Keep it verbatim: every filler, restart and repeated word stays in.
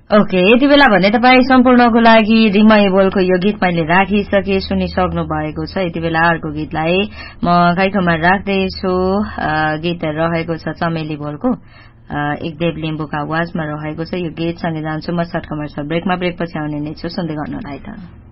Okay यति बेला भने तपाईँ सम्पूर्णको लागि रिमाई बोलको यो गीत मैले राखिसके सुनिसक्नु भएको छ। यति बेला अर्को गीतलाई म काइखमा राख्दैछु। गीत रहेको छ चमेली बोलको एकदेव लिम्बुका आवाजमा रहेको छ। यो गीतसँगै जान्छु म सर्ट कमर्सियल ब्रेकमा। ब्रेकपछि आउने नै छु सुन्दै गर्नुहोला है त।